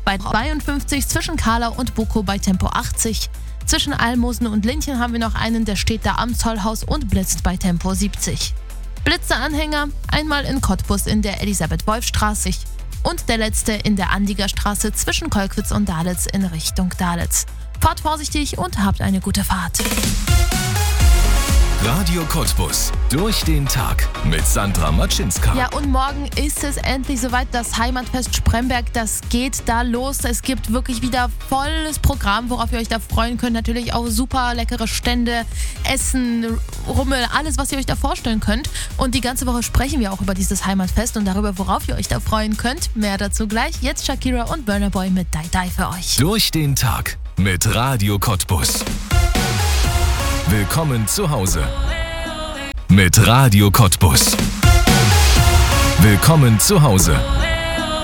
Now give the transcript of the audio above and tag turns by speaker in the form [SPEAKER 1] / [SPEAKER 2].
[SPEAKER 1] bei 52, zwischen Kahlau und Bukow bei Tempo 80. Zwischen Almosen und Linchen haben wir noch einen, der steht da am Zollhaus und blitzt bei Tempo 70. Blitzeanhänger, einmal in Cottbus in der Elisabeth-Wolf-Straße und der letzte in der Andiger Straße zwischen Kolkwitz und Dalitz in Richtung Dalitz. Fahrt vorsichtig und habt eine gute Fahrt.
[SPEAKER 2] Radio Cottbus. Durch den Tag mit Sandra Matschinska.
[SPEAKER 1] Ja, und morgen ist es endlich soweit. Das Heimatfest Spremberg, das geht da los. Es gibt wirklich wieder volles Programm, worauf ihr euch da freuen könnt. Natürlich auch super leckere Stände, Essen, Rummel, alles, was ihr euch da vorstellen könnt. Und die ganze Woche sprechen wir auch über dieses Heimatfest und darüber, worauf ihr euch da freuen könnt. Mehr dazu gleich. Jetzt Shakira und Burna Boy mit Die Die für euch.
[SPEAKER 2] Durch den Tag mit Radio Cottbus. Willkommen zu Hause mit Radio Cottbus. Willkommen zu Hause.